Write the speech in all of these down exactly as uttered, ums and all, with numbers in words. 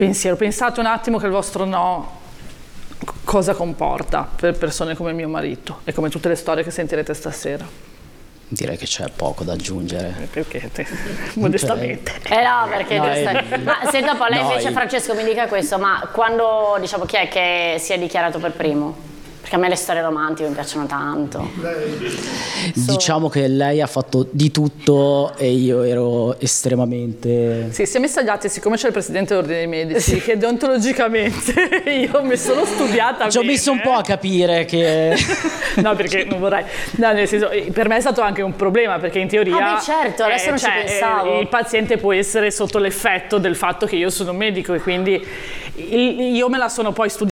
pensiero. Pensate un attimo che il vostro no cosa comporta per persone come mio marito e come tutte le storie che sentirete stasera. Direi che c'è poco da aggiungere. Perché te, modestamente. Eh no, perché no, giusto... eh, Ma senta un po', lei no, invece io... Francesco mi dica questo, ma quando, diciamo, chi è che si è dichiarato per primo? Perché a me le storie romantiche mi piacciono tanto. Diciamo che lei ha fatto di tutto e io ero estremamente... Sì, si è messa agli atti, siccome c'è il presidente dell'ordine dei medici, che deontologicamente io mi sono studiata Ci ho bene. messo un po' a capire che... No, perché non vorrei... No, nel senso, per me è stato anche un problema, perché in teoria... Ah beh, certo, adesso eh, non cioè, ci pensavo. Il paziente può essere sotto l'effetto del fatto che io sono medico e quindi io me la sono poi studiata.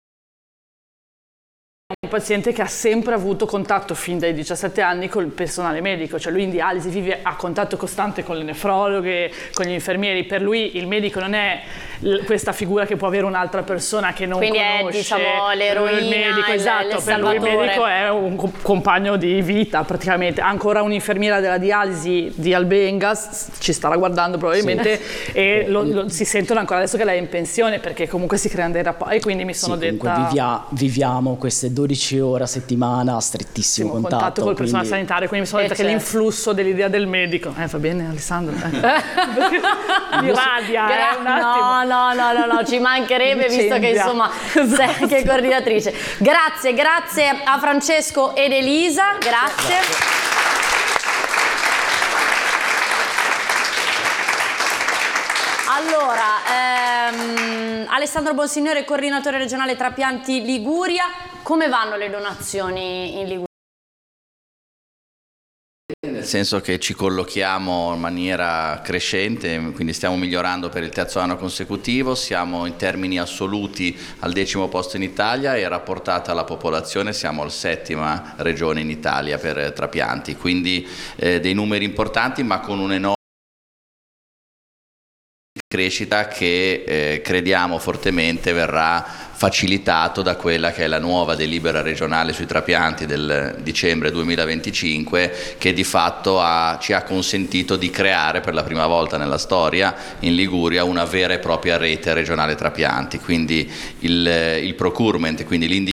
Un paziente che ha sempre avuto contatto fin dai diciassette anni con il personale medico, cioè lui in dialisi vive a contatto costante con le nefrologhe, con gli infermieri. Per lui il medico non è questa figura che può avere un'altra persona che non Quindi conosce. Quindi è, diciamo, l'eroina, il medico, il, esatto, il per lui il medico è un compagno di vita praticamente. Ancora un'infermiera della dialisi di Albenga ci starà guardando probabilmente, sì. E lo, lo, si sentono ancora adesso che lei è in pensione, perché comunque si creano dei rapporti, e quindi mi sono sì, detta... Vivia, viviamo queste dodici ore a settimana a strettissimo contatto, contatto col quindi... personale sanitario, quindi mi sono detta eh, che certo. L'influsso dell'idea del medico eh va bene Alessandro eh. Mi radia Gra- eh, un attimo. no no no no no ci mancherebbe, visto che insomma sei anche coordinatrice. Grazie, grazie a Francesco ed Elisa, grazie, grazie. Allora, ehm, Alessandro Bonsignore, coordinatore regionale trapianti Liguria, come vanno le donazioni in Liguria? Nel senso che ci collochiamo in maniera crescente, quindi stiamo migliorando per il terzo anno consecutivo, siamo in termini assoluti al decimo posto in Italia e rapportata alla popolazione siamo la settima regione in Italia per trapianti, quindi eh, dei numeri importanti ma con un enorme crescita che eh, crediamo fortemente verrà facilitato da quella che è la nuova delibera regionale sui trapianti del dicembre duemilaventicinque, che di fatto ha, ci ha consentito di creare per la prima volta nella storia in Liguria una vera e propria rete regionale trapianti, quindi il, il procurement, quindi l'indicazione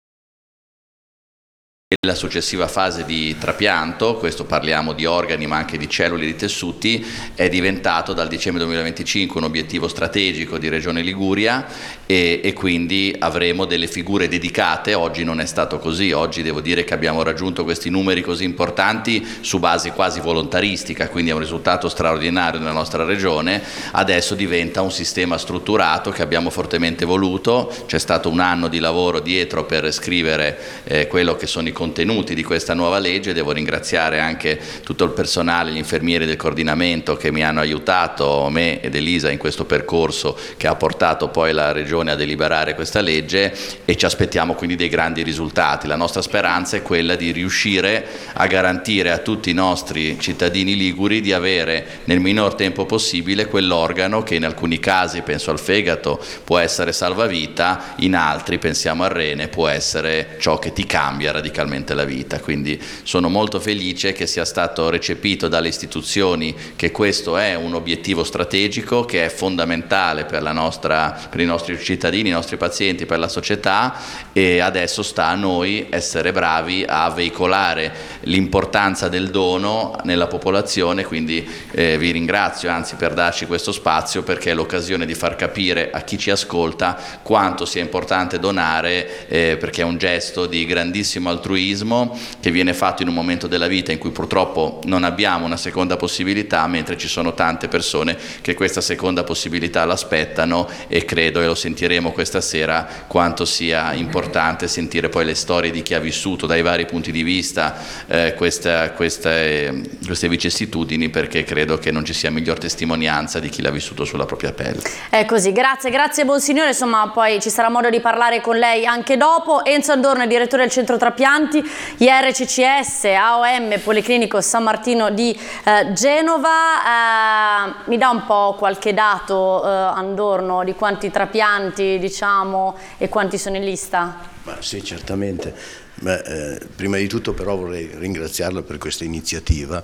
la successiva fase di trapianto, questo parliamo di organi ma anche di cellule di tessuti, è diventato dal dicembre duemilaventicinque un obiettivo strategico di Regione Liguria e, e quindi avremo delle figure dedicate. Oggi non è stato così, oggi devo dire che abbiamo raggiunto questi numeri così importanti su base quasi volontaristica, quindi è un risultato straordinario nella nostra regione. Adesso diventa un sistema strutturato che abbiamo fortemente voluto, c'è stato un anno di lavoro dietro per scrivere eh, quello che sono i contenuti di questa nuova legge. Devo ringraziare anche tutto il personale, gli infermieri del coordinamento che mi hanno aiutato, me ed Elisa, in questo percorso che ha portato poi la Regione a deliberare questa legge, e ci aspettiamo quindi dei grandi risultati. La nostra speranza è quella di riuscire a garantire a tutti i nostri cittadini liguri di avere nel minor tempo possibile quell'organo che in alcuni casi, penso al fegato, può essere salvavita, in altri, pensiamo al rene, può essere ciò che ti cambia radicalmente la vita. Quindi sono molto felice che sia stato recepito dalle istituzioni che questo è un obiettivo strategico che è fondamentale per la nostra, per i nostri cittadini, i nostri pazienti, per la società, e adesso sta a noi essere bravi a veicolare l'importanza del dono nella popolazione. Quindi eh, vi ringrazio anzi per darci questo spazio, perché è l'occasione di far capire a chi ci ascolta quanto sia importante donare, eh, perché è un gesto di grandissimo altruismo che viene fatto in un momento della vita in cui purtroppo non abbiamo una seconda possibilità, mentre ci sono tante persone che questa seconda possibilità l'aspettano, e credo, e lo sentiremo questa sera, quanto sia importante sentire poi le storie di chi ha vissuto dai vari punti di vista eh, questa, questa, eh, queste vicissitudini, perché credo che non ci sia miglior testimonianza di chi l'ha vissuto sulla propria pelle. È così, grazie, grazie Bonsignore, insomma poi ci sarà modo di parlare con lei anche dopo. Enzo Andorno è direttore del centro trapianti I R C C S A O M Policlinico San Martino di eh, Genova. Eh, mi dà un po' qualche dato eh, Andorno di quanti trapianti, diciamo, e quanti sono in lista? Ma sì, certamente. Beh, eh, prima di tutto però vorrei ringraziarla per questa iniziativa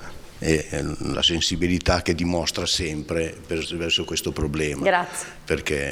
e la sensibilità che dimostra sempre per, verso questo problema. Grazie. Perché